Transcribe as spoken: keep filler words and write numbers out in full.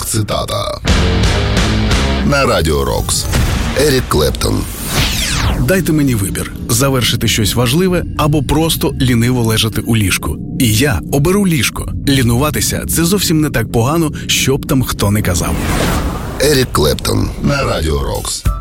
Рок-цитата на Радіо Рокс. Ерік Клептон. Дайте мені вибір – завершити щось важливе або просто ліниво лежати у ліжку. І я оберу ліжко. Лінуватися – це зовсім не так погано, що б там хто не казав. Ерік Клептон на Радіо Рокс.